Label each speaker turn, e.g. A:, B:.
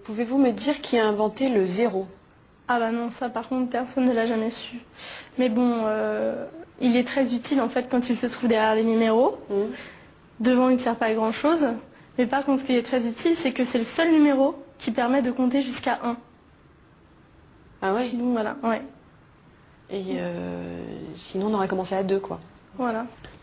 A: Pouvez-vous me dire qui a inventé le zéro?
B: Ah bah non, ça par contre, personne ne l'a jamais su. Mais bon, il est très utile en fait quand il se trouve derrière les numéros. Devant, il ne sert pas à grand-chose. Mais par contre, ce qui est très utile, c'est que c'est le seul numéro qui permet de compter jusqu'à 1.
A: Ah ouais?
B: Donc voilà, ouais.
A: Et sinon, on aurait commencé à 2, quoi.
B: Voilà.